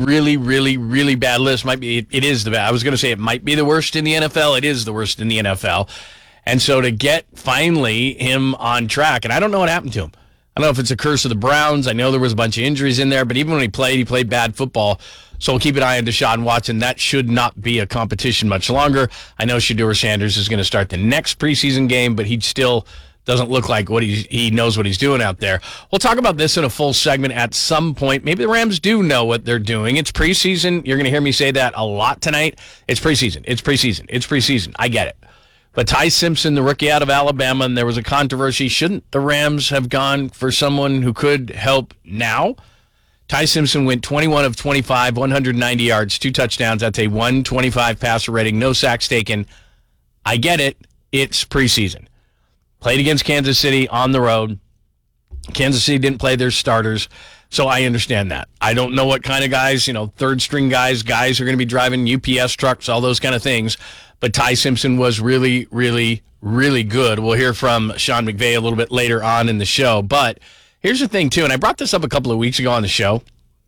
really, really, really bad list. It is the bad. I was going to say it might be the worst in the NFL. It is the worst in the NFL. And so to get finally him on track, and I don't know what happened to him. I don't know if it's a curse of the Browns. I know there was a bunch of injuries in there, but even when he played bad football. So we'll keep an eye on Deshaun Watson. That should not be a competition much longer. I know Shedeur Sanders is going to start the next preseason game, but he still doesn't look like he knows what he's doing out there. We'll talk about this in a full segment at some point. Maybe the Rams do know what they're doing. It's preseason. You're going to hear me say that a lot tonight. It's preseason. It's preseason. It's preseason. I get it. But Ty Simpson, the rookie out of Alabama, and there was a controversy. Shouldn't the Rams have gone for someone who could help now? Ty Simpson went 21 of 25, 190 yards, 2 touchdowns. That's a 125 passer rating, no sacks taken. I get it. It's preseason. Played against Kansas City on the road. Kansas City didn't play their starters, so I understand that. I don't know what kind of guys, third-string guys are going to be driving UPS trucks, all those kind of things. But Ty Simpson was really, really, really good. We'll hear from Sean McVay a little bit later on in the show. But here's the thing, too, and I brought this up a couple of weeks ago on the show.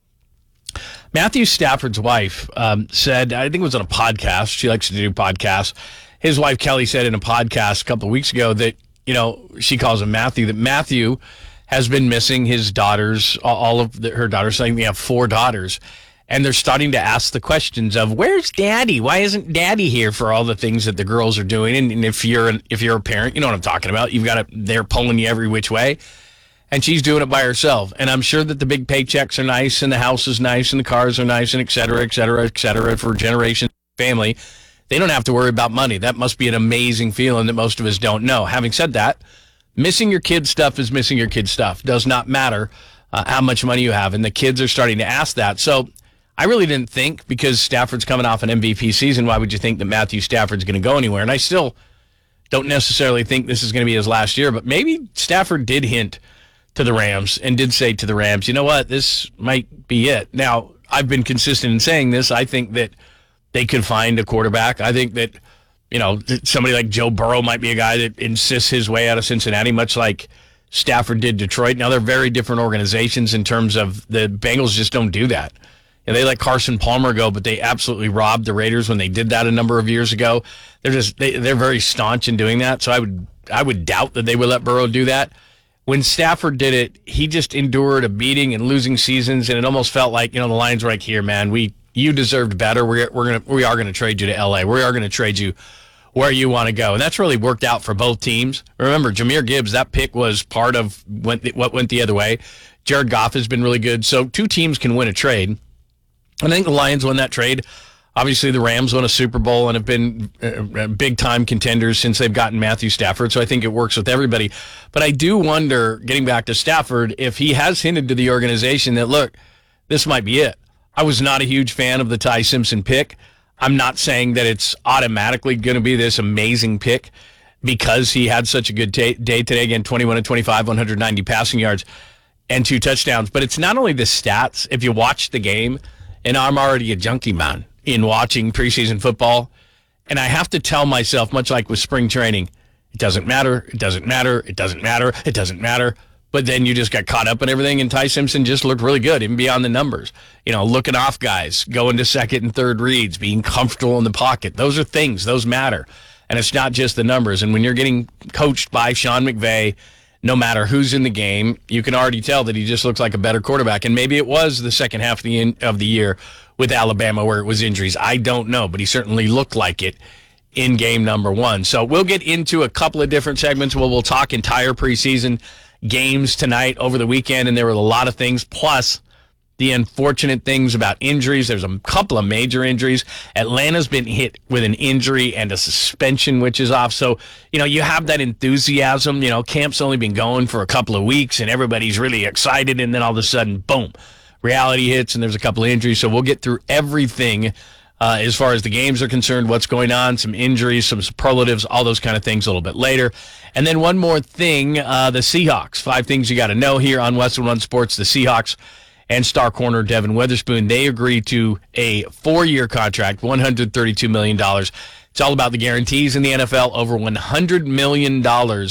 Matthew Stafford's wife said, I think it was on a podcast. She likes to do podcasts. His wife, Kelly, said in a podcast a couple of weeks ago that, she calls him Matthew, that Matthew has been missing his daughters, all of her daughters. I think they have 4 daughters. And they're starting to ask the questions of, where's Daddy? Why isn't Daddy here for all the things that the girls are doing? And if you're a parent, you know what I'm talking about. They're pulling you every which way. And she's doing it by herself. And I'm sure that the big paychecks are nice, and the house is nice, and the cars are nice, and et cetera, et cetera, et cetera, for generations of family. They don't have to worry about money. That must be an amazing feeling that most of us don't know. Having said that, missing your kid's stuff is missing your kid's stuff. Does not matter how much money you have. And the kids are starting to ask that. So I really didn't think, because Stafford's coming off an MVP season, why would you think that Matthew Stafford's going to go anywhere? And I still don't necessarily think this is going to be his last year, but maybe Stafford did hint to the Rams and did say to the Rams, you know what, this might be it. Now, I've been consistent in saying this. I think that they could find a quarterback. I think that, somebody like Joe Burrow might be a guy that insists his way out of Cincinnati, much like Stafford did Detroit. Now, they're very different organizations in terms of the Bengals just don't do that. And they let Carson Palmer go, but they absolutely robbed the Raiders when they did that a number of years ago. They're very staunch in doing that. So I would doubt that they would let Burrow do that. When Stafford did it, he just endured a beating and losing seasons, and it almost felt like, the Lions were like, here, man, you deserved better. We are gonna trade you to LA. We are gonna trade you where you want to go. And that's really worked out for both teams. Remember, Jahmyr Gibbs, that pick was part of what went the other way. Jared Goff has been really good. So 2 teams can win a trade. And I think the Lions won that trade. Obviously, the Rams won a Super Bowl and have been big-time contenders since they've gotten Matthew Stafford, so I think it works with everybody. But I do wonder, getting back to Stafford, if he has hinted to the organization that, look, this might be it. I was not a huge fan of the Ty Simpson pick. I'm not saying that it's automatically going to be this amazing pick because he had such a good day today. Again, 21 and 25, 190 passing yards and 2 touchdowns. But it's not only the stats. If you watch the game, and I'm already a junkie man in watching preseason football, and I have to tell myself, much like with spring training, it doesn't matter, it doesn't matter, it doesn't matter, it doesn't matter. But then you just got caught up in everything, and Ty Simpson just looked really good, even beyond the numbers. Looking off guys, going to second and third reads, being comfortable in the pocket. Those are things. Those matter. And it's not just the numbers. And when you're getting coached by Sean McVay, no matter who's in the game, you can already tell that he just looks like a better quarterback. And maybe it was the second half of the year with Alabama where it was injuries. I don't know, but he certainly looked like it in game number 1. So we'll get into a couple of different segments where we'll talk entire preseason games tonight over the weekend, and there were a lot of things, plus the unfortunate things about injuries. There's a couple of major injuries. Atlanta's been hit with an injury and a suspension, which is off. So, you have that enthusiasm. Camp's only been going for a couple of weeks, and everybody's really excited, and then all of a sudden, boom, reality hits, and there's a couple of injuries. So we'll get through everything as far as the games are concerned, what's going on, some injuries, some superlatives, all those kind of things a little bit later. And then one more thing, the Seahawks. 5 things you got to know here on Western One Sports. The Seahawks and star corner Devin Witherspoon, they agreed to a 4-year contract, $132 million. It's all about the guarantees in the NFL, over $100 million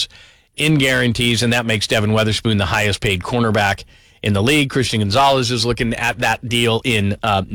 in guarantees, and that makes Devin Witherspoon the highest paid cornerback in the league. Christian Gonzalez is looking at that deal in